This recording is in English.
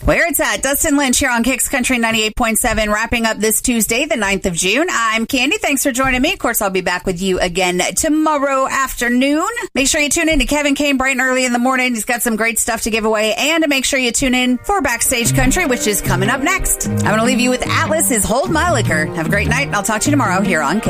Where it's at. Dustin Lynch here on Kicks Country 98.7, wrapping up this Tuesday, the 9th of June. I'm Candy. Thanks for joining me. Of course, I'll be back with you again tomorrow afternoon. Make sure you tune in to Kevin Kane bright and early in the morning. He's got some great stuff to give away. And make sure you tune in for Backstage Country, which is coming up next. I'm going to leave you with Atlas' Hold My Liquor. Have a great night. I'll talk to you tomorrow here on Kicks.